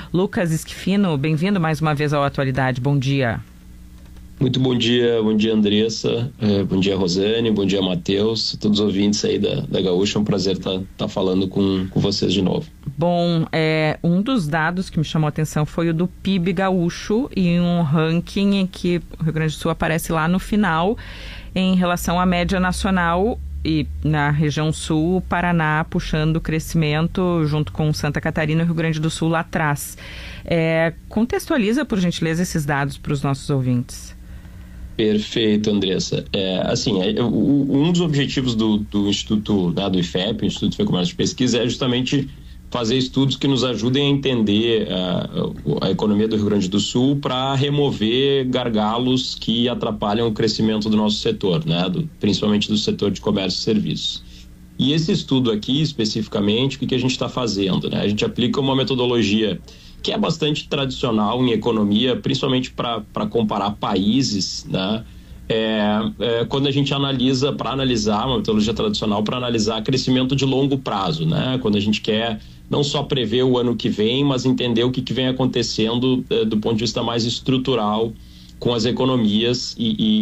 Lucas Esquifino, bem-vindo mais uma vez ao Atualidade. Bom dia. Muito bom dia Andressa, bom dia Rosane, bom dia Matheus, todos os ouvintes aí da Gaúcha, é um prazer estar falando com vocês de novo. Bom, um dos dados que me chamou a atenção foi o do PIB gaúcho e um ranking em que o Rio Grande do Sul aparece lá no final em relação à média nacional e na região sul, o Paraná puxando o crescimento junto com Santa Catarina e o Rio Grande do Sul lá atrás. Contextualiza, por gentileza, esses dados para os nossos ouvintes. Perfeito, Andressa. Um dos objetivos do Instituto, do IFEP, Instituto de Comércio de Pesquisa, é justamente fazer estudos que nos ajudem a entender a economia do Rio Grande do Sul para remover gargalos que atrapalham o crescimento do nosso setor, principalmente do setor de comércio e serviços. E esse estudo aqui, especificamente, o que a gente está fazendo? A gente aplica uma metodologia que é bastante tradicional em economia, principalmente para comparar países, quando a gente analisa, para analisar uma metodologia tradicional, para analisar crescimento de longo prazo, quando a gente quer não só prever o ano que vem, mas entender o que vem acontecendo do ponto de vista mais estrutural com as economias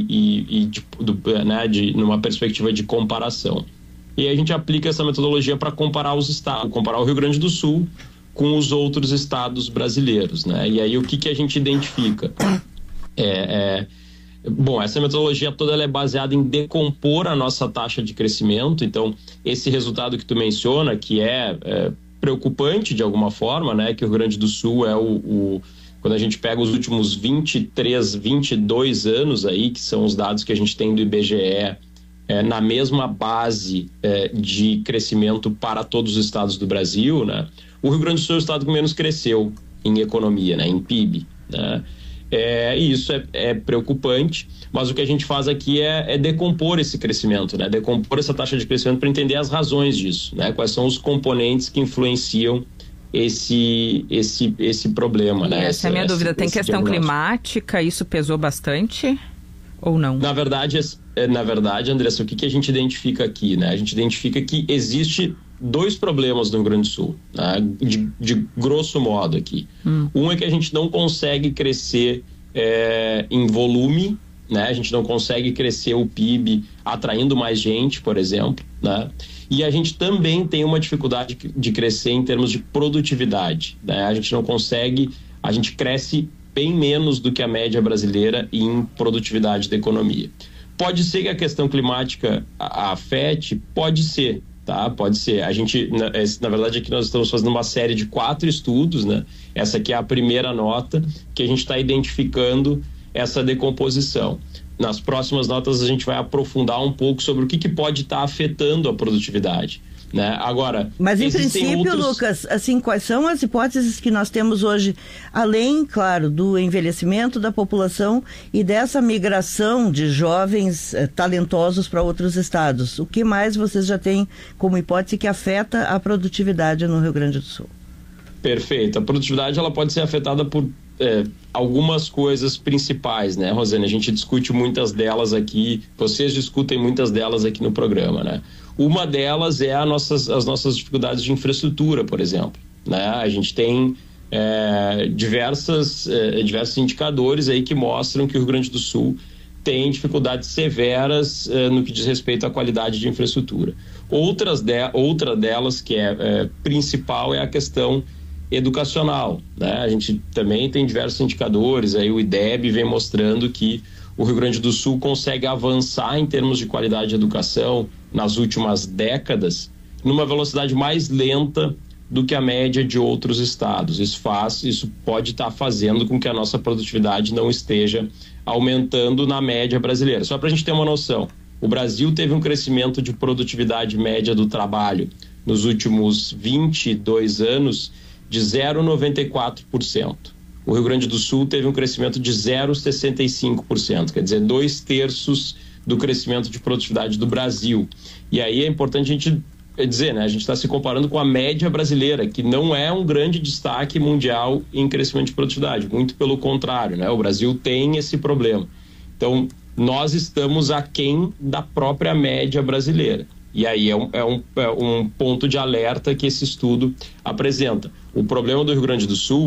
numa perspectiva de comparação. E a gente aplica essa metodologia para comparar os estados, comparar o Rio Grande do Sul com os outros estados brasileiros, E aí o que a gente identifica? Essa metodologia toda ela é baseada em decompor a nossa taxa de crescimento. Então, esse resultado que tu menciona, que é preocupante de alguma forma, que o Rio Grande do Sul é quando a gente pega os últimos 23, 22 anos aí, que são os dados que a gente tem do IBGE, na mesma base de crescimento para todos os estados do Brasil, o Rio Grande do Sul é o estado que menos cresceu em economia, em PIB, e isso é preocupante, mas o que a gente faz aqui é decompor esse crescimento, decompor essa taxa de crescimento para entender as razões disso, quais são os componentes que influenciam esse problema. Essa é a minha dúvida. Tem questão climática, isso pesou bastante ou não? Na verdade, Andressa, o que a gente identifica aqui? A gente identifica que existe dois problemas no Rio Grande do Sul, de grosso modo aqui. Um é que a gente não consegue crescer em volume, a gente não consegue crescer o PIB atraindo mais gente, por exemplo, e a gente também tem uma dificuldade de crescer em termos de produtividade, A gente não consegue, a gente cresce bem menos do que a média brasileira em produtividade da economia. Pode ser que a questão climática afete? Pode ser. Pode ser. A gente, na verdade, aqui nós estamos fazendo uma série de 4 estudos, Essa aqui é a primeira nota que a gente está identificando essa decomposição. Nas próximas notas a gente vai aprofundar um pouco sobre o que pode estar afetando a produtividade, Agora, mas em princípio, Lucas, quais são as hipóteses que nós temos hoje, além, claro, do envelhecimento da população e dessa migração de jovens talentosos para outros estados? O que mais vocês já têm como hipótese que afeta a produtividade no Rio Grande do Sul? Perfeito. A produtividade ela pode ser afetada por algumas coisas principais, Rosane? A gente discute muitas delas aqui, vocês discutem muitas delas aqui no programa, Uma delas é as nossas dificuldades de infraestrutura, por exemplo, A gente tem diversos indicadores aí que mostram que o Rio Grande do Sul tem dificuldades severas no que diz respeito à qualidade de infraestrutura. Outra delas, que é principal, é a questão educacional, A gente também tem diversos indicadores, aí o IDEB vem mostrando que o Rio Grande do Sul consegue avançar em termos de qualidade de educação nas últimas décadas numa velocidade mais lenta do que a média de outros estados. Isso pode estar fazendo com que a nossa produtividade não esteja aumentando na média brasileira. Só para a gente ter uma noção, o Brasil teve um crescimento de produtividade média do trabalho nos últimos 22 anos de 0,94%. O Rio Grande do Sul teve um crescimento de 0,65%, quer dizer, 2/3 do crescimento de produtividade do Brasil. E aí é importante a gente dizer, a gente está se comparando com a média brasileira, que não é um grande destaque mundial em crescimento de produtividade, muito pelo contrário, O Brasil tem esse problema. Então, nós estamos aquém da própria média brasileira. E aí é um ponto de alerta que esse estudo apresenta. O problema do Rio Grande do Sul